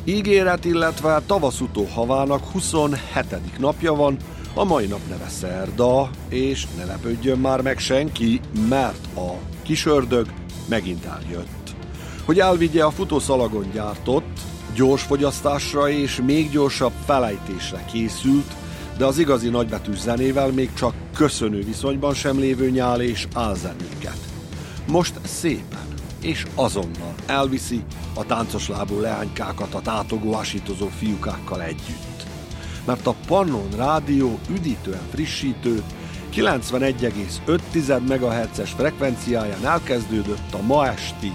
Ígéret, illetve tavaszutó havának 27. napja van, a mai nap neve szerda, és ne lepődjön már meg senki, mert a kis ördög megint eljött. Hogy elvigye a futószalagon gyártott, gyors fogyasztásra és még gyorsabb felejtésre készült, de az igazi nagybetűs zenével még csak köszönő viszonyban sem lévő nyál és álzenéket. Most szépen és azonnal elviszi a táncos lábú leánykákat a tátogó, ásítozó fiúkákkal együtt. Mert a Pannon Rádió üdítően frissítő 91,5 MHz-es frekvenciáján elkezdődött a ma esti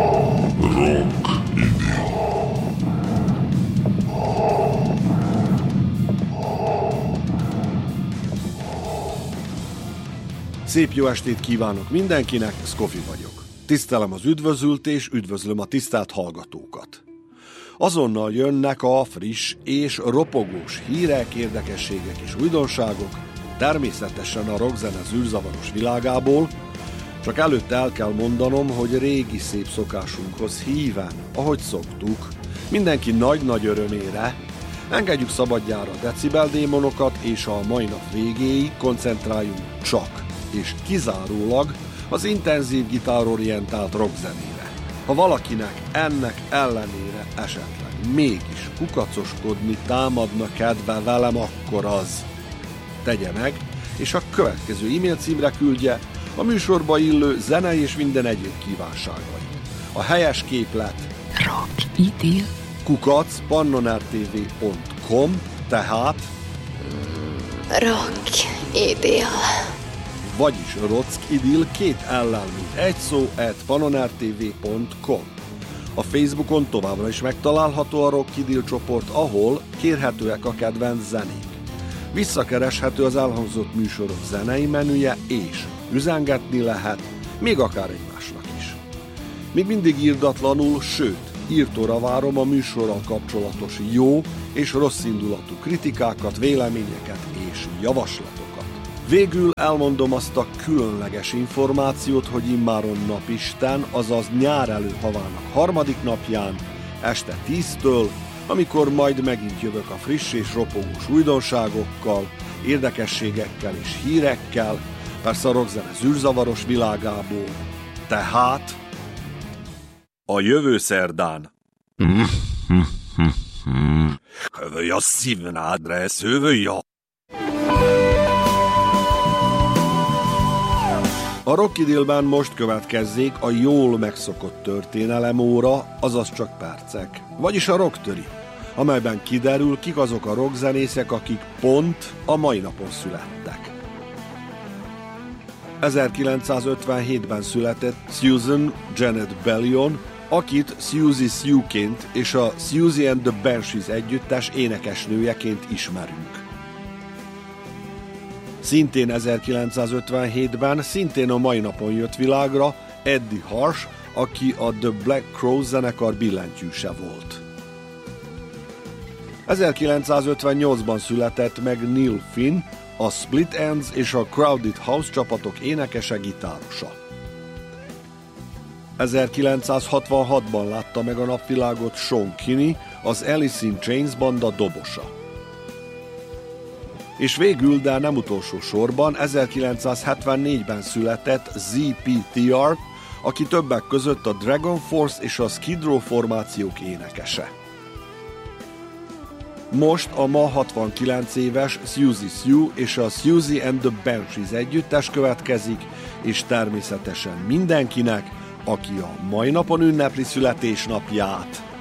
Szép jó estét kívánok mindenkinek, Szkofi vagyok. Tisztelem az üdvözült és üdvözlöm a tisztelt hallgatókat. Azonnal jönnek a friss és ropogós hírek, érdekességek és újdonságok, természetesen a rockzene zűrzavaros világából, csak előtte el kell mondanom, hogy régi szép szokásunkhoz híven, ahogy szoktuk, mindenki nagy-nagy örömére, engedjük szabadjára a decibeldémonokat, és a mai nap végéig koncentráljunk csak és kizárólag az intenzív gitárorientált rockzenére. Ha valakinek ennek ellenére esetleg mégis kukacoskodni támadna kedve velem, akkor az tegye meg, és a következő e-mail címre küldje a műsorba illő zene és minden egyéb kívánságait. A helyes képlet rockideal@pannonrtv.com, tehát rockideal, vagyis rockideal, két ellel, mint egy szó, @pannonrtv.com. A Facebookon továbbra is megtalálható a Rockideal csoport, ahol kérhetőek a kedvenc zenék. Visszakereshető az elhangzott műsorok zenei menüje, és üzengetni lehet, még akár egymásnak is. Még mindig irdatlanul, sőt, írtóra várom a műsorral kapcsolatos jó és rossz indulatú kritikákat, véleményeket és javaslatokat. Végül elmondom azt a különleges információt, hogy immáron napisten, azaz nyár előhavának harmadik napján, este 10-től, amikor majd megint jövök a friss és ropogós újdonságokkal, érdekességekkel és hírekkel, persze a rockzene zűrzavaros világából. Tehát a jövő szerdán. Hövöj a szívnádre, hövöj a... A Rockidealben most következzék a jól megszokott történelemóra, azaz csak percek, vagyis a rocktöri, amelyben kiderül, kik azok a rockzenészek, akik pont a mai napon születtek. 1957-ben született Susan Janet Bellion, akit Siouxsie Sioux-ként és a Siouxsie and the Banshees együttes énekesnőjeként ismerünk. Szintén 1957-ben, szintén a mai napon jött világra Eddie Harsh, aki a The Black Crowes zenekar billentyűse volt. 1958-ban született meg Neil Finn, a Split Enz és a Crowded House csapatok énekese, gitárosa. 1966-ban látta meg a napvilágot Sean Kinney, az Alice in Chains banda dobosa. És végül, de nem utolsó sorban, 1974-ben született ZPTR, aki többek között a Dragon Force és a Skid Row formációk énekese. Most a ma 69 éves Siouxsie Sioux és a Siouxsie and the Banshees együttes következik, és természetesen mindenkinek, aki a mai napon ünnepli születésnapját,